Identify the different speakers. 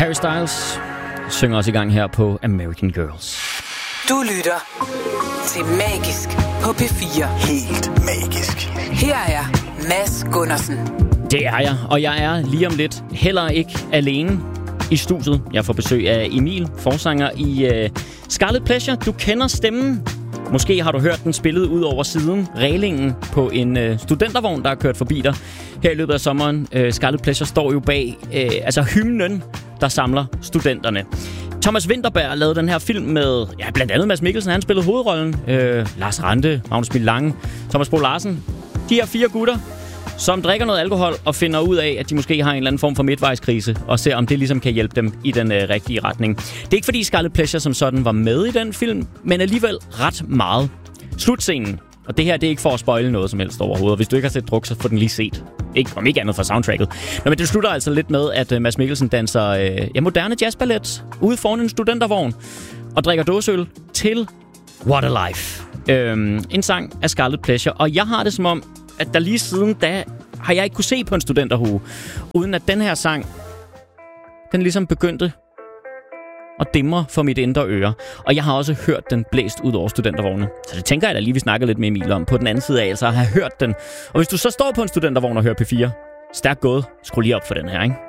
Speaker 1: Harry Styles synger også i gang her på American Girls.
Speaker 2: Du lytter til Magisk på P4.
Speaker 3: Helt magisk.
Speaker 2: Her er Mads Gundersen.
Speaker 1: Det er jeg, og jeg er lige om lidt heller ikke alene i studiet. Jeg får besøg af Emil, forsanger i Scarlet Pleasure. Du kender stemmen. Måske har du hørt den spillet ud over siden, rælingen på en studentervogn, der er kørt forbi dig her i løbet af sommeren. Scarlet Pleasure står jo bag hymnen, der samler studenterne. Thomas Vinterberg lavede den her film med blandt andet Mads Mikkelsen, han spillede hovedrollen. Lars Rante, Magnus Mild Lange, Thomas Bo Larsen. De her 4 gutter, som drikker noget alkohol og finder ud af, at de måske har en eller anden form for midtvejskrise, og ser, om det ligesom kan hjælpe dem i den rigtige retning. Det er ikke fordi Scarlet Pleasure som sådan var med i den film, men alligevel ret meget. Slutscenen, og det her det er ikke for at spoile noget som helst overhovedet. Hvis du ikke har set Druk, så får den lige set. Om ikke andet for soundtracket. Nå, men det slutter altså lidt med, at Mads Mikkelsen danser moderne jazzballet ude foran en studentervogn og drikker dåseøl til What a Life. En sang af Scarlet Pleasure. Og jeg har det som om, at der lige siden da har jeg ikke kunne se på en studenterhue, uden at den her sang, den ligesom begyndte at dimre for mit indre øre. Og jeg har også hørt den blæst ud over studentervogne. Så det tænker jeg da lige, vi snakker lidt med Emil om. På den anden side af, altså har jeg hørt den. Og hvis du så står på en studentervogn og hører P4, stærkt gået, skru lige op for den her, ikke?